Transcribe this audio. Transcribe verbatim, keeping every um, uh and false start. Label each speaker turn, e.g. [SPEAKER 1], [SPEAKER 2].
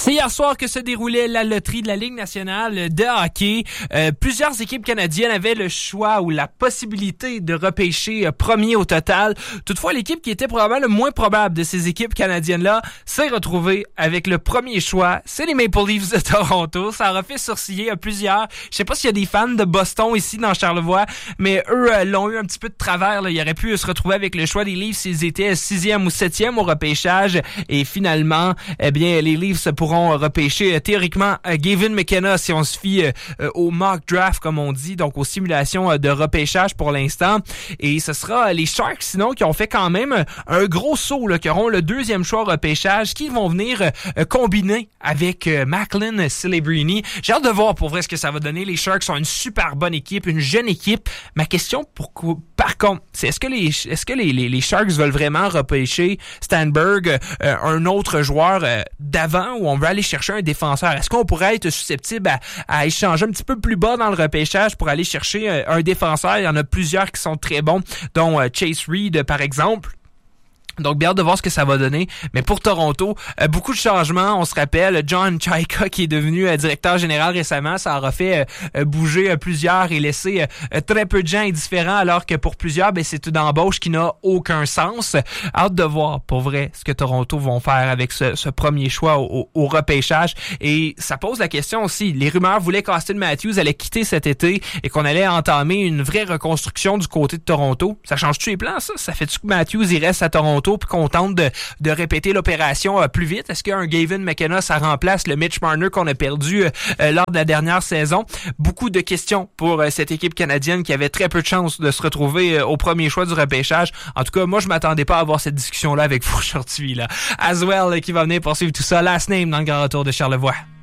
[SPEAKER 1] C'est hier soir que se déroulait la loterie de la Ligue nationale de hockey. Euh, plusieurs équipes canadiennes avaient le choix ou la possibilité de repêcher euh, premier au total. Toutefois, l'équipe qui était probablement le moins probable de ces équipes canadiennes-là s'est retrouvée avec le premier choix. C'est les Maple Leafs de Toronto. Ça aura fait sourciller à plusieurs. Je sais pas s'il y a des fans de Boston ici dans Charlevoix, mais eux euh, l'ont eu un petit peu de travers. Là. Ils auraient pu euh, se retrouver avec le choix des Leafs s'ils étaient sixième ou septième au repêchage. Et finalement, eh bien, les Leafs pourront repêcher euh, théoriquement euh, Gavin McKenna si on se fie euh, euh, au mock draft comme on dit, donc aux simulations euh, de repêchage pour l'instant. Et ce sera euh, les Sharks sinon qui ont fait quand même euh, un gros saut, là, qui auront le deuxième choix repêchage, qui vont venir euh, combiner avec euh, Macklin Celebrini. J'ai hâte de voir pour vrai ce que ça va donner. Les Sharks sont une super bonne équipe, une jeune équipe. Ma question pour par contre, c'est est-ce que les est-ce que les, les, les Sharks veulent vraiment repêcher Stanberg, euh, un autre joueur euh, d'avant, ou on veut aller chercher un défenseur? Est-ce qu'on pourrait être susceptible à, à échanger un petit peu plus bas dans le repêchage pour aller chercher un, un défenseur? Il y en a plusieurs qui sont très bons, dont euh, Chase Reed par exemple. Donc, bien hâte de voir ce que ça va donner. Mais pour Toronto, euh, beaucoup de changements. On se rappelle, John Chayka, qui est devenu euh, directeur général récemment, ça aura fait euh, bouger euh, plusieurs et laisser euh, très peu de gens indifférents, alors que pour plusieurs, ben, c'est une embauche qui n'a aucun sens. Hâte de voir, pour vrai, ce que Toronto vont faire avec ce, ce premier choix au, au repêchage. Et ça pose la question aussi. Les rumeurs voulaient qu'Austin Matthews allait quitter cet été et qu'on allait entamer une vraie reconstruction du côté de Toronto. Ça change-tu les plans, ça? Ça fait-tu que Matthews, il reste à Toronto puis qu'on tente de, de répéter l'opération euh, plus vite? Est-ce qu'un Gavin McKenna, ça remplace le Mitch Marner qu'on a perdu euh, lors de la dernière saison? Beaucoup de questions pour euh, cette équipe canadienne qui avait très peu de chances de se retrouver euh, au premier choix du repêchage. En tout cas, moi, je m'attendais pas à avoir cette discussion-là avec vous aujourd'hui, là. Aswell, euh, qui va venir poursuivre tout ça. Last Name dans le Grand Retour de Charlevoix.